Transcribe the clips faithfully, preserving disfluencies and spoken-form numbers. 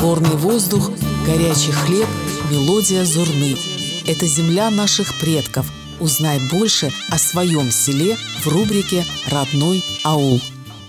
Горный воздух, горячий хлеб, мелодия зурны. Это земля наших предков. Узнай больше о своем селе в рубрике «Родной аул».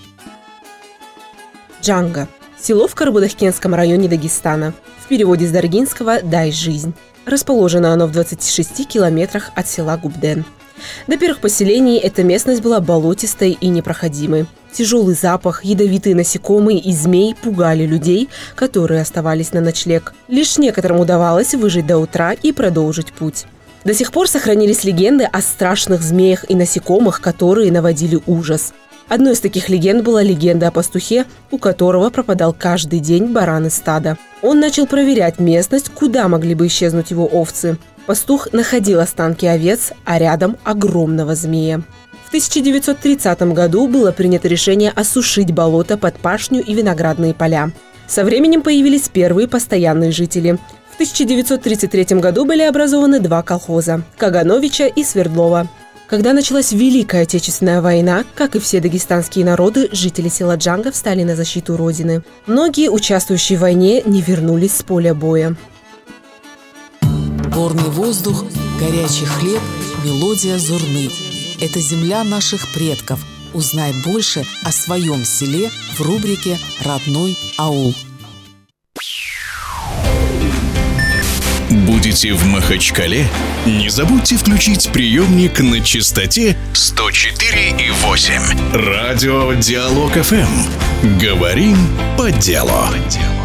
Джанга – село в Карабудахкенском районе Дагестана. В переводе с даргинского «дай жизнь». Расположено оно в двадцати шести километрах от села Губден. До первых поселений эта местность была болотистой и непроходимой. Тяжелый запах, ядовитые насекомые и змей пугали людей, которые оставались на ночлег. Лишь некоторым удавалось выжить до утра и продолжить путь. До сих пор сохранились легенды о страшных змеях и насекомых, которые наводили ужас. Одной из таких легенд была легенда о пастухе, у которого пропадал каждый день баран из стада. Он начал проверять местность, куда могли бы исчезнуть его овцы. Пастух находил останки овец, а рядом огромного змея. В тысяча девятьсот тридцатом году было принято решение осушить болото под пашню и виноградные поля. Со временем появились первые постоянные жители. В тысяча девятьсот тридцать третьем году были образованы два колхоза – Кагановича и Свердлова. Когда началась Великая Отечественная война, как и все дагестанские народы, жители села Джанга встали на защиту Родины. Многие, участвующие в войне, не вернулись с поля боя. Горный воздух, горячий хлеб, мелодия зурны. Это земля наших предков. Узнай больше о своем селе в рубрике «Родной аул». Будете в Махачкале? Не забудьте включить приемник на частоте сто четыре и восемь. Радио Диалог эф эм. Говорим по делу.